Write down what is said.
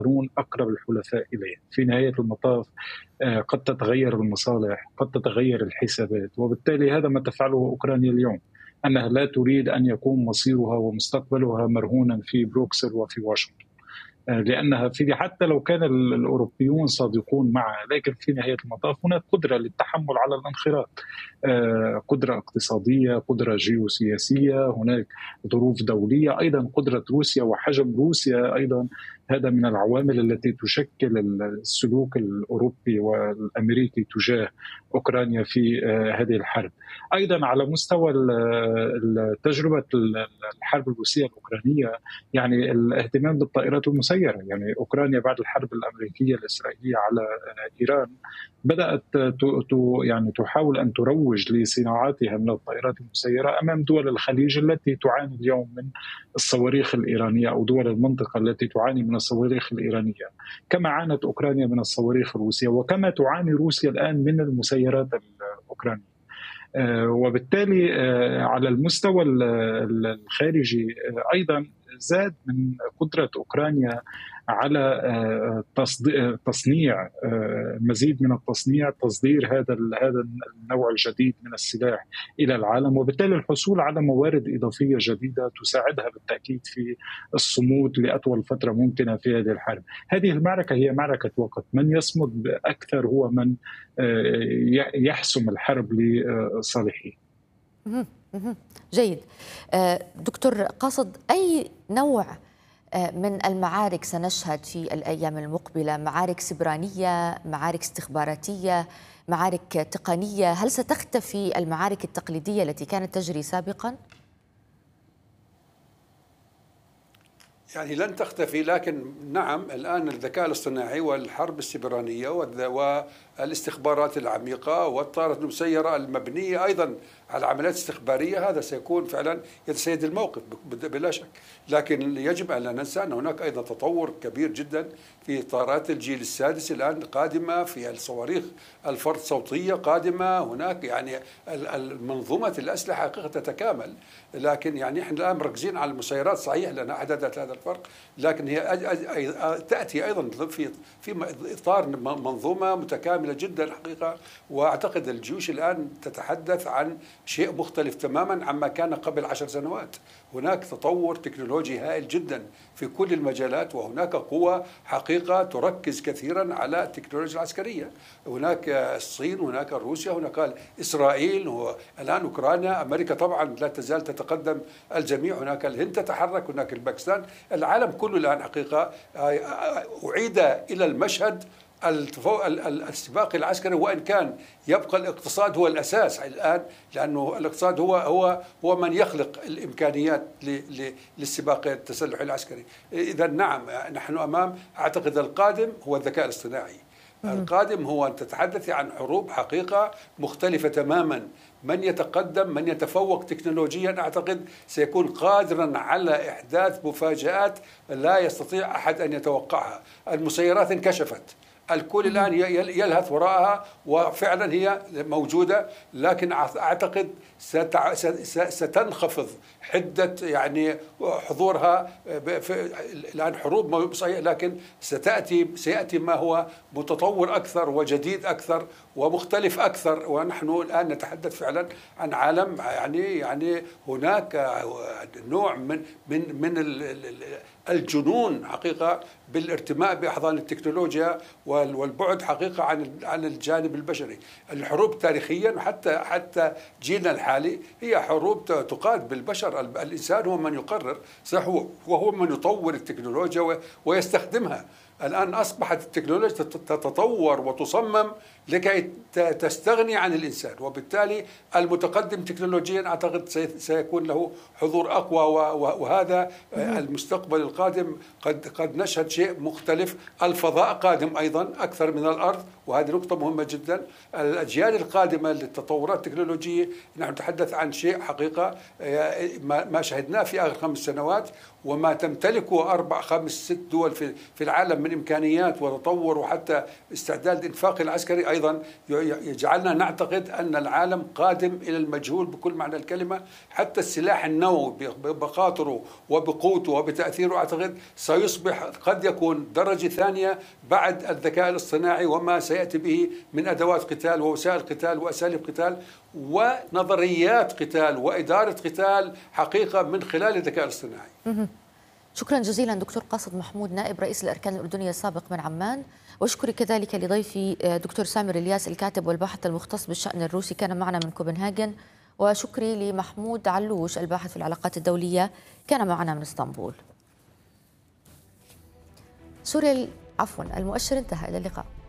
يختارون أقرب الحلفاء إليه. في نهاية المطاف قد تتغير المصالح، قد تتغير الحسابات، وبالتالي هذا ما تفعله أوكرانيا اليوم، أنها لا تريد أن يكون مصيرها ومستقبلها مرهونا في بروكسل وفي واشنطن، لأنها في حتى لو كان الأوروبيون صادقون معها، لكن في نهاية المطاف هناك قدرة للتحمل على الانخراط، قدرة اقتصادية، قدرة جيوسياسية، هناك ظروف دولية، أيضا قدرة روسيا وحجم روسيا أيضا. هذا من العوامل التي تشكل السلوك الأوروبي والأمريكي تجاه أوكرانيا في هذه الحرب. أيضا على مستوى تجربة الحرب الروسية الأوكرانية، يعني الاهتمام بالطائرات المسيرة، يعني أوكرانيا بعد الحرب الأمريكية الإسرائيلية على إيران بدأت يعني تحاول أن تروج لصناعاتها من الطائرات المسيرة أمام دول الخليج التي تعاني اليوم من الصواريخ الإيرانية، أو دول المنطقة التي تعاني من الصواريخ الإيرانية، كما عانت أوكرانيا من الصواريخ الروسية، وكما تعاني روسيا الآن من المسيرات الأوكرانية. وبالتالي على المستوى الخارجي أيضا زاد من قدرة أوكرانيا على تصنيع مزيد من التصنيع، تصدير هذا النوع الجديد من السلاح إلى العالم، وبالتالي الحصول على موارد إضافية جديدة تساعدها بالتأكيد في الصمود لأطول فترة ممكنة في هذه الحرب. هذه المعركة هي معركة وقت، من يصمد أكثر هو من يحسم الحرب لصالحه. جيد. دكتور قاصد، أي نوع من المعارك سنشهد في الأيام المقبلة؟ معارك سبرانية، معارك استخباراتية، معارك تقنية؟ هل ستختفي المعارك التقليدية التي كانت تجري سابقا؟ يعني لن تختفي، لكن نعم الآن الذكاء الاصطناعي والحرب السبرانية والاستخبارات العميقة والطائرات المسيرة المبنية أيضا على عمليات استخبارية، هذا سيكون فعلا يتسيد الموقف بلا شك. لكن يجب أن لا ننسى أن هناك أيضا تطور كبير جدا في طائرات الجيل السادس الآن قادمة، في الصواريخ الفرد صوتية قادمة، هناك يعني منظومة الأسلحة حقيقة تتكامل. لكن يعني احنا الآن مركزين على المسيرات، صحيح لأنها أحدثت هذا الفرق، لكن هي تأتي أيضا في إطار منظومة متكاملة جدا حقيقة. وأعتقد الجيوش الآن تتحدث عن شيء مختلف تماما عما كان قبل 10 سنوات. هناك تطور تكنولوجي هائل جدا في كل المجالات، وهناك قوة حقيقة تركز كثيرا على التكنولوجيا العسكرية. هناك الصين، هناك روسيا، هناك إسرائيل، الآن أوكرانيا، أمريكا طبعا لا تزال تتقدم الجميع، هناك الهند تتحرك، هناك الباكستان، العالم كله الآن حقيقة أعيد إلى المشهد السباق العسكري، وإن كان يبقى الاقتصاد هو الأساس الآن، لأنه الاقتصاد هو من يخلق الإمكانيات للسباق التسلحي العسكري. إذا نعم نحن أمام، أعتقد القادم هو الذكاء الاصطناعي. القادم هو أن تتحدث عن حروب حقيقة مختلفة تماما. من يتقدم، من يتفوق تكنولوجيا، أعتقد سيكون قادرا على إحداث مفاجآت لا يستطيع أحد أن يتوقعها. المسيرات انكشفت، الكل الآن يلهث وراءها، وفعلا هي موجودة، لكن أعتقد ستنخفض حدة يعني حضورها. الآن حروب صحيح، لكن سيأتي ما هو متطور أكثر وجديد أكثر ومختلف أكثر. ونحن الآن نتحدث فعلا عن عالم يعني هناك نوع من الجنون حقيقة بالارتماء بأحضان التكنولوجيا والبعد حقيقة عن الجانب البشري. الحروب تاريخيا حتى جيلنا الحالي هي حروب تقاد بالبشر. الإنسان هو من يقرر، صح، وهو من يطور التكنولوجيا ويستخدمها. الآن أصبحت التكنولوجيا تتطور وتصمم لكي تستغني عن الإنسان، وبالتالي المتقدم تكنولوجيا أعتقد سيكون له حضور أقوى، وهذا المستقبل القادم. قد نشهد شيء مختلف. الفضاء قادم أيضا أكثر من الأرض، وهذه نقطة مهمة جدا. الأجيال القادمة للتطورات التكنولوجية، نحن نتحدث عن شيء حقيقة ما شهدناه في آخر 5 سنوات، وما تمتلكه 4 5 6 دول في العالم من من إمكانيات وتطور وحتى استعداد الإنفاق العسكري أيضا يجعلنا نعتقد أن العالم قادم إلى المجهول بكل معنى الكلمة. حتى السلاح النووي بخاطره وبقوته وبتأثيره أعتقد سيصبح قد يكون درجة ثانية بعد الذكاء الاصطناعي وما سيأتي به من أدوات قتال ووسائل قتال وأساليب قتال ونظريات قتال وإدارة قتال حقيقة من خلال الذكاء الاصطناعي. شكرا جزيلا دكتور قاصد محمود نائب رئيس الأركان الأردنية السابق من عمان، واشكري كذلك لضيفي دكتور سامر الياس الكاتب والباحث المختص بالشأن الروسي كان معنا من كوبنهاجن، وشكري لمحمود علوش الباحث في العلاقات الدولية كان معنا من اسطنبول. سوريا المؤشر انتهى، إلى اللقاء.